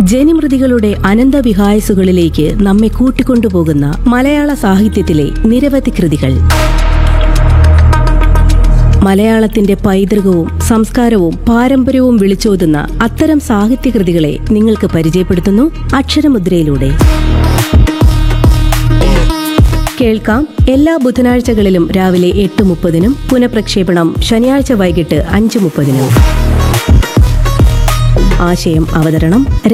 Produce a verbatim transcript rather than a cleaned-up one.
ജനിമൃതികളുടെ അനന്തവിഹായസുകളിലേക്ക് നമ്മെ കൂട്ടിക്കൊണ്ടുപോകുന്ന മലയാള സാഹിത്യത്തിലെ നിരവധി കൃതികൾ. മലയാളത്തിന്റെ പൈതൃകവും സംസ്കാരവും പാരമ്പര്യവും വിളിച്ചോതുന്ന അത്തരം സാഹിത്യകൃതികളെ നിങ്ങൾക്ക് പരിചയപ്പെടുത്തുന്നു അക്ഷരമുദ്രയിലൂടെ. കേൾക്കാം എല്ലാ ബുധനാഴ്ചകളിലും രാവിലെ എട്ട് മുപ്പതിനും പുനഃപ്രക്ഷേപണം ശനിയാഴ്ച വൈകിട്ട് അഞ്ച് മുപ്പതിനും. ആശയം അവതരണം